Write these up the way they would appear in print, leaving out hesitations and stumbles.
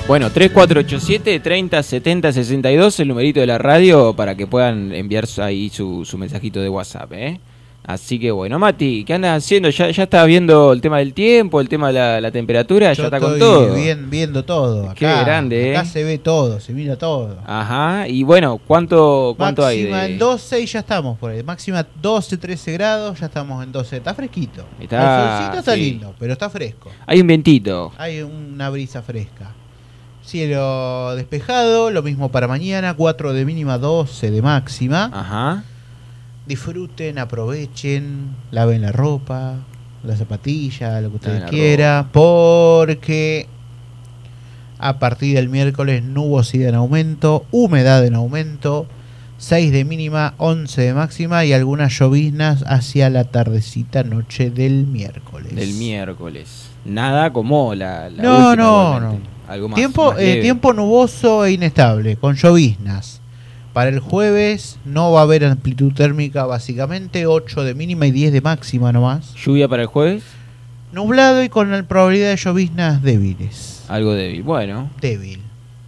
Bueno, 3487 30 70 62, el numerito de la radio para que puedan enviar ahí su mensajito de WhatsApp, ¿eh? Así que bueno, Mati, ¿qué andas haciendo? ¿Ya estás viendo el tema del tiempo, el tema de la temperatura? Yo ¿Ya está con estoy todo? viendo todo. Acá, Qué grande, acá se ve todo, se mira todo. Ajá, y bueno, ¿cuánto hay? Máxima en 12 y ya estamos por ahí. Máxima 12, 13 grados, ya estamos en 12. Está fresquito. El solcito está lindo, pero está fresco. Hay un vientito. Hay una brisa fresca. Cielo despejado, lo mismo para mañana, 4 de mínima, 12 de máxima. Ajá. Disfruten, aprovechen, laven la ropa, la zapatilla, lo que ustedes quieran, porque a partir del miércoles nubosidad en aumento, humedad en aumento, 6 de mínima, 11 de máxima y algunas lloviznas hacia la tardecita noche del miércoles. Nada como la no, última, no. Algo más, tiempo, más leve. Tiempo nuboso e inestable, con lloviznas. Para el jueves no va a haber amplitud térmica básicamente, 8 de mínima y 10 de máxima nomás. ¿Lluvia para el jueves? Nublado y con la probabilidad de lloviznas débiles. Algo débil, bueno. Débil.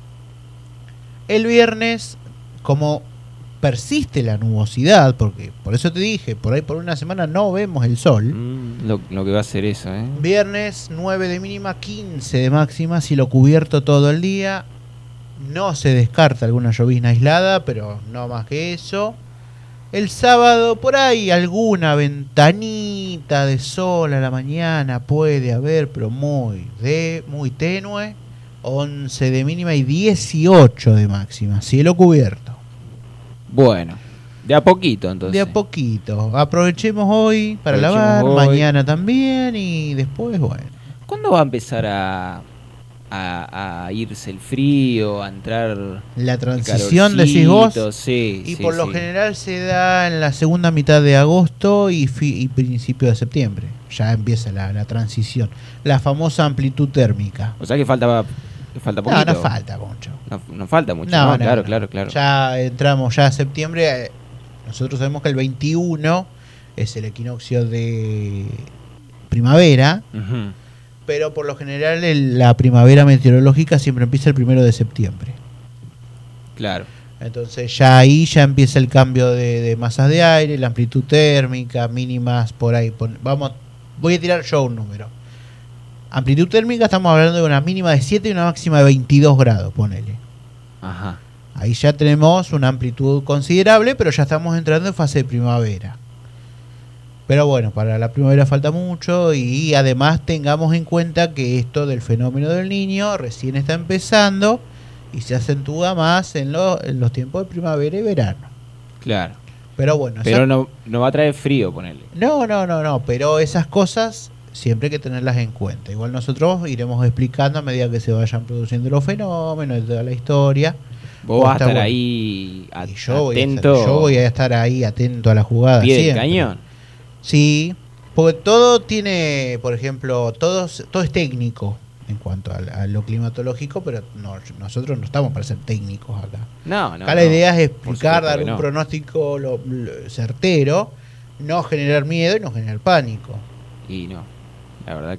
El viernes, como persiste la nubosidad, porque por eso te dije, por ahí por una semana no vemos el sol. Lo que va a ser eso, ¿eh? Viernes 9 de mínima, 15 de máxima, cielo cubierto todo el día. No se descarta alguna llovizna aislada, pero no más que eso. El sábado por ahí alguna ventanita de sol a la mañana puede haber, pero muy tenue. 11 de mínima y 18 de máxima, cielo cubierto. Bueno, de a poquito entonces. De a poquito. Aprovechemos hoy para lavar, mañana también y después, bueno. ¿Cuándo va a empezar a irse el frío, a entrar la transición, decís vos? Sí, y por lo general se da en la segunda mitad de agosto y principio de septiembre. Ya empieza la transición, la famosa amplitud térmica. O sea que falta poquito. No falta mucho. No falta mucho, ¿no? Claro. Ya entramos ya a septiembre. Nosotros sabemos que el 21 es el equinoccio de primavera. Uh-huh. Pero por lo general la primavera meteorológica siempre empieza el 1 de septiembre. Claro. Entonces ya ahí ya empieza el cambio de masas de aire, la amplitud térmica, mínimas por ahí. Voy a tirar yo un número. Amplitud térmica estamos hablando de una mínima de 7 y una máxima de 22 grados, ponele. Ajá. Ahí ya tenemos una amplitud considerable, pero ya estamos entrando en fase de primavera. Pero bueno, para la primavera falta mucho y además tengamos en cuenta que esto del fenómeno del Niño recién está empezando y se acentúa más en los tiempos de primavera y verano. Claro. Pero bueno. Pero no va a traer frío, ponele. No, pero esas cosas siempre hay que tenerlas en cuenta. Igual nosotros iremos explicando a medida que se vayan produciendo los fenómenos de toda la historia. Vos vas a estar ahí atento. Yo voy a estar ahí atento a la jugada. ¿Pie del cañón? Sí, porque todo tiene, por ejemplo, todo es técnico en cuanto a lo climatológico, pero nosotros no estamos para ser técnicos acá. Acá la idea es explicar, dar un pronóstico certero, no generar miedo y no generar pánico. Y no, la verdad